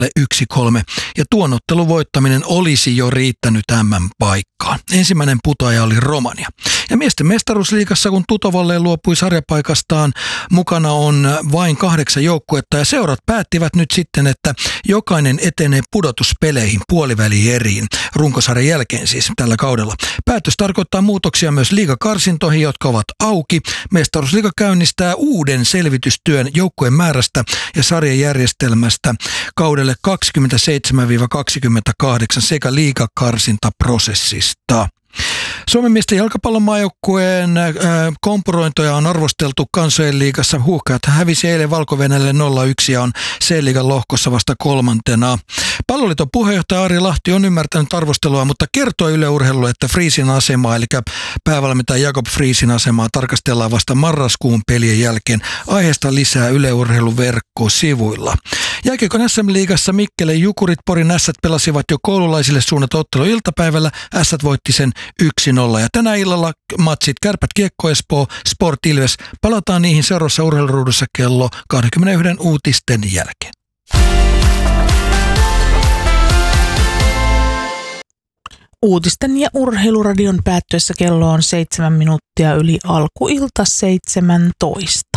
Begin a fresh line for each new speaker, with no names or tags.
1-3 ja tuon ottelun voittaminen olisi jo riittänyt MM-paikkaan. Ensimmäinen putoaja oli Romania. Ja miesten mestaruusliigassa, kun Tutovalle luopui sarjapaikastaan, mukana on vain 8 joukkuetta ja seurat päättivät nyt sitten, että jokainen etenee pudotuspeleihin puolivälieriin runkosarjan jälkeen siis tällä kaudella. Päätös tarkoittaa muutoksia myös liigakarsintoihin, jotka ovat auki. Mestaruusliiga käynnistää uuden selvitystyön joukkueen määrästä ja sarjajärjestelmästä kaudelle 27-28 sekä liigakarsintaprosessista. Suomen miesten jalkapallon maajoukkueen kompurointoja on arvosteltu Kansojen liigassa. Huuhkajat hävisi eilen Valko-Venäjälle 0-1 ja on C-liigan lohkossa vasta 3. Palloliiton puheenjohtaja Ari Lahti on ymmärtänyt arvostelua, mutta kertoi Yle Urheilulle, että Friesin asemaa, eli päävalmentaja Jakob Friesin asemaa tarkastellaan vasta marraskuun pelien jälkeen. Aiheesta lisää Yle Urheilun verkkosivuilla. Jääkiekon SM-liigassa Mikkelen Jukurit Porin Ässät pelasivat jo koululaisille suunnattu ottelu iltapäivällä. Ässät voitti sen 1-0 ja tänä illalla matsit Kärpät Kiekko Espoo, Sport Ilves. Palataan niihin seuraavassa urheiluruudussa kello 21 uutisten jälkeen.
Uutisten ja urheiluradion päättyessä kello on 7 minuuttia yli alkuilta 17.